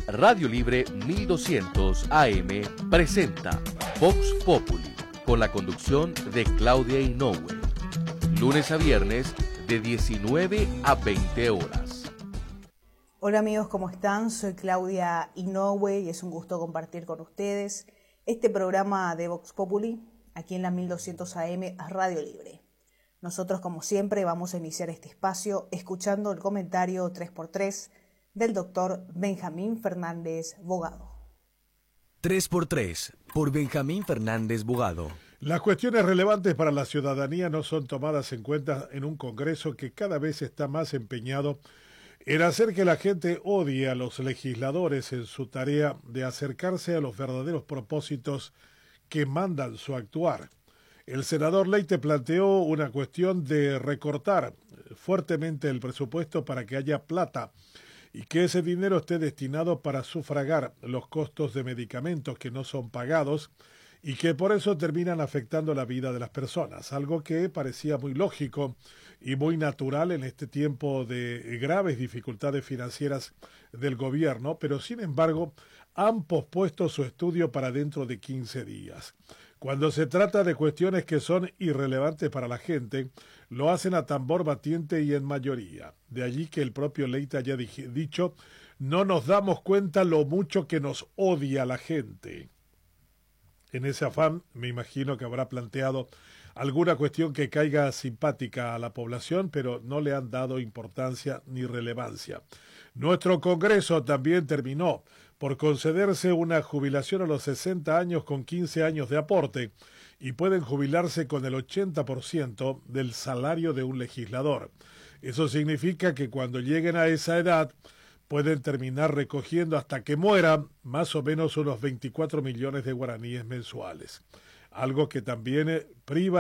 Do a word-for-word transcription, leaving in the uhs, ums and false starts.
Radio Libre mil doscientos A M presenta Vox Populi, con la conducción de Claudia Inoue. Lunes a viernes de diecinueve a veinte horas. Hola amigos, ¿cómo están? Soy Claudia Inoue y es un gusto compartir con ustedes este programa de Vox Populi aquí en la mil doscientos A M Radio Libre. Nosotros, como siempre, vamos a iniciar este espacio escuchando el comentario tres por tres del doctor Benjamín Fernández Bogado. tres por tres, por Benjamín Fernández Bogado. Las cuestiones relevantes para la ciudadanía no son tomadas en cuenta en un Congreso que cada vez está más empeñado en hacer que la gente odie a los legisladores en su tarea de acercarse a los verdaderos propósitos que mandan su actuar. El senador Leite planteó una cuestión de recortar fuertemente el presupuesto para que haya plata y que ese dinero esté destinado para sufragar los costos de medicamentos que no son pagados y que por eso terminan afectando la vida de las personas, algo que parecía muy lógico y muy natural en este tiempo de graves dificultades financieras del gobierno, pero sin embargo han pospuesto su estudio para dentro de quince días. Cuando se trata de cuestiones que son irrelevantes para la gente, lo hacen a tambor batiente y en mayoría. De allí que el propio Leite haya dicho, no nos damos cuenta lo mucho que nos odia la gente. En ese afán, me imagino que habrá planteado alguna cuestión que caiga simpática a la población, pero no le han dado importancia ni relevancia. Nuestro Congreso también terminó por concederse una jubilación a los sesenta años con quince años de aporte y pueden jubilarse con el ochenta por ciento del salario de un legislador. Eso significa que cuando lleguen a esa edad pueden terminar recogiendo hasta que mueran más o menos unos veinticuatro millones de guaraníes mensuales, algo que también priva